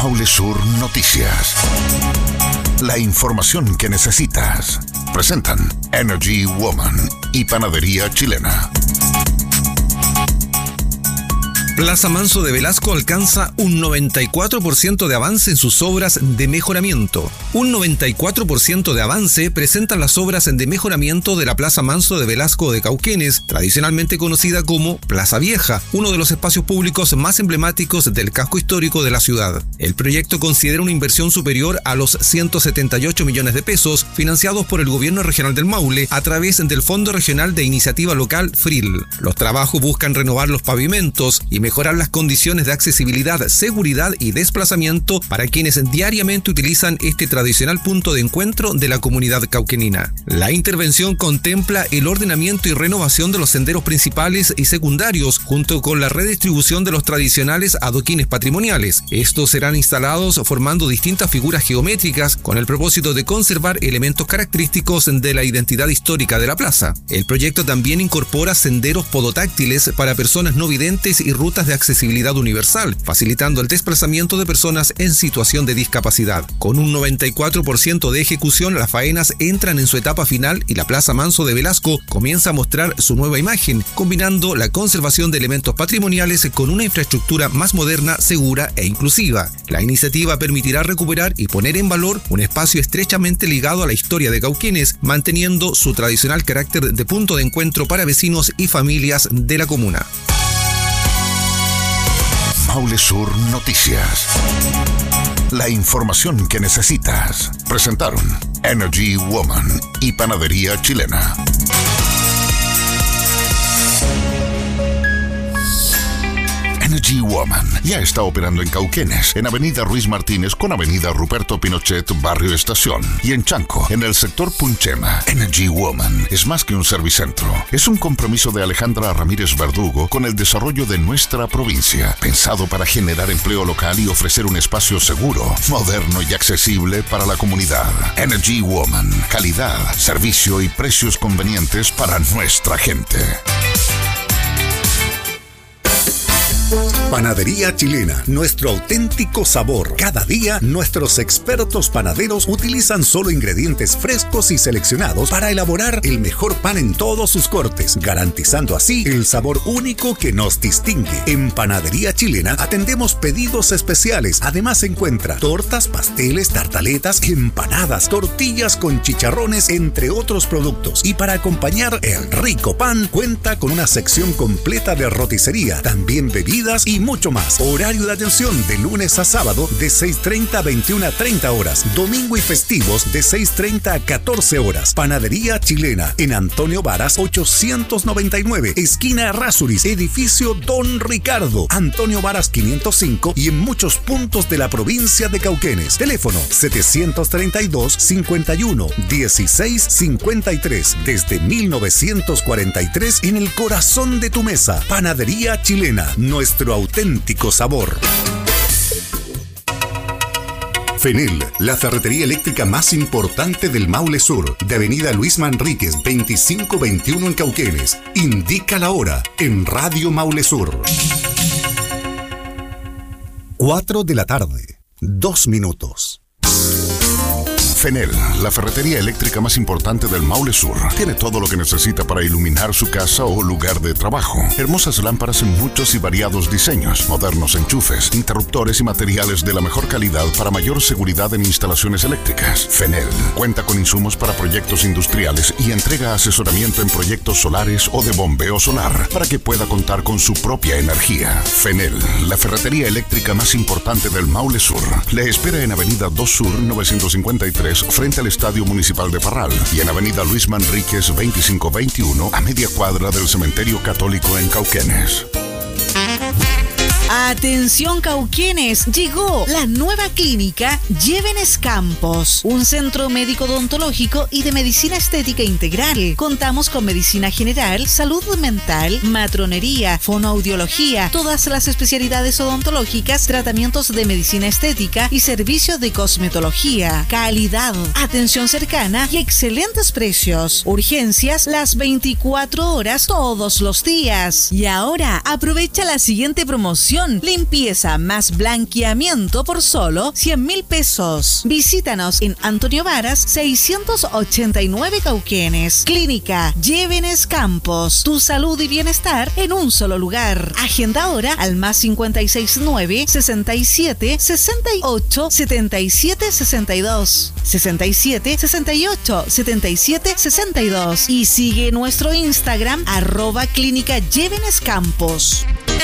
Maule Sur Noticias. La información que necesitas. Presentan Energy Woman y Panadería Chilena. Plaza Manso de Velasco alcanza un 94% de avance en sus obras de mejoramiento. Un 94% de avance presentan las obras de mejoramiento de la Plaza Manso de Velasco de Cauquenes, tradicionalmente conocida como Plaza Vieja, uno de los espacios públicos más emblemáticos del casco histórico de la ciudad. El proyecto considera una inversión superior a los 178 millones de pesos, financiados por el Gobierno Regional del Maule a través del Fondo Regional de Iniciativa Local FRIL. Los trabajos buscan renovar los pavimentos y mejorar las condiciones de accesibilidad, seguridad y desplazamiento para quienes diariamente utilizan este tradicional punto de encuentro de la comunidad cauquenina. La intervención contempla el ordenamiento y renovación de los senderos principales y secundarios, junto con la redistribución de los tradicionales adoquines patrimoniales. Estos serán instalados formando distintas figuras geométricas con el propósito de conservar elementos característicos de la identidad histórica de la plaza. El proyecto también incorpora senderos podotáctiles para personas no videntes y rutas de accesibilidad universal, facilitando el desplazamiento de personas en situación de discapacidad. Con un 94% de ejecución, las faenas entran en su etapa final y la Plaza Manso de Velasco comienza a mostrar su nueva imagen, combinando la conservación de elementos patrimoniales con una infraestructura más moderna, segura e inclusiva. La iniciativa permitirá recuperar y poner en valor un espacio estrechamente ligado a la historia de Cauquenes, manteniendo su tradicional carácter de punto de encuentro para vecinos y familias de la comuna. Maule Sur Noticias. La información que necesitas. Presentaron Energy Woman y Panadería Chilena. Energy Woman ya está operando en Cauquenes, en Avenida Ruiz Martínez con Avenida Ruperto Pinochet, Barrio Estación, y en Chanco, en el sector Punchema. Energy Woman es más que un servicentro. Es un compromiso de Alejandra Ramírez Verdugo con el desarrollo de nuestra provincia, pensado para generar empleo local y ofrecer un espacio seguro, moderno y accesible para la comunidad. Energy Woman, calidad, servicio y precios convenientes para nuestra gente. Panadería Chilena, nuestro auténtico sabor. Cada día, nuestros expertos panaderos utilizan solo ingredientes frescos y seleccionados para elaborar el mejor pan en todos sus cortes, garantizando así el sabor único que nos distingue. En Panadería Chilena atendemos pedidos especiales. Además encuentra tortas, pasteles, tartaletas, empanadas, tortillas con chicharrones, entre otros productos. Y para acompañar el rico pan, cuenta con una sección completa de roticería, también bebidas y mucho más. Horario de atención de lunes a sábado de 6:30 a 21:30 horas. Domingo y festivos de 6:30 a 14 horas. Panadería Chilena en Antonio Varas 899, esquina Errázuriz, edificio Don Ricardo, Antonio Varas 505 y en muchos puntos de la provincia de Cauquenes. Teléfono 732 51 16 53. Desde 1943 en el corazón de tu mesa. Panadería Chilena, nuestro auténtico sabor. Fenel, la ferretería eléctrica más importante del Maule Sur, de Avenida Luis Manríquez 2521 en Cauquenes. Indica la hora en Radio Maule Sur. 4 de la tarde, 2 minutos. Fenel, la ferretería eléctrica más importante del Maule Sur, tiene todo lo que necesita para iluminar su casa o lugar de trabajo. Hermosas lámparas en muchos y variados diseños, modernos enchufes, interruptores y materiales de la mejor calidad para mayor seguridad en instalaciones eléctricas. Fenel cuenta con insumos para proyectos industriales y entrega asesoramiento en proyectos solares o de bombeo solar para que pueda contar con su propia energía. Fenel, la ferretería eléctrica más importante del Maule Sur, le espera en Avenida 2 Sur 953 frente al Estadio Municipal de Parral y en Avenida Luis Manríquez 2521 a media cuadra del Cementerio Católico en Cauquenes. Atención Cauquenes, llegó la nueva clínica Llévenes Campos, un centro médico odontológico y de medicina estética integral. Contamos con medicina general, salud mental, matronería, fonoaudiología, todas las especialidades odontológicas, tratamientos de medicina estética y servicios de cosmetología. Calidad, atención cercana y excelentes precios. Urgencias las 24 horas todos los días. Y ahora aprovecha la siguiente promoción extensión, limpieza más blanqueamiento por solo 100.000 pesos. Visítanos en Antonio Varas 689 Cauquenes. Clínica Llévenes Campos. Tu salud y bienestar en un solo lugar. Agenda ahora al +569 67 68 77 62 67 68 77 62 y sigue nuestro Instagram @Clínica Llévenes Campos.